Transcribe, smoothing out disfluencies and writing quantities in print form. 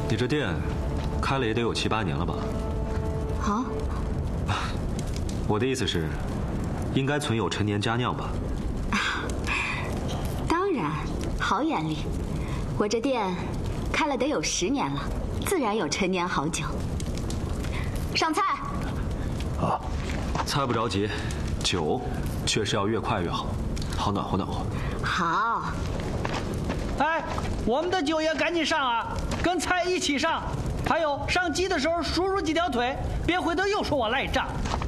你这店开了也得有7、8年了吧？ 啊？ 我的意思是，应该存有陈年佳酿吧？ 当然，好眼力。我这店开了得有10年了，自然有陈年好酒。上菜。 啊，菜不着急，酒却是要越快越好，好暖和暖和。 好。 哎，我们的酒也赶紧上啊，跟菜一起上。还有上鸡的时候数几条腿，别回头又说我赖账。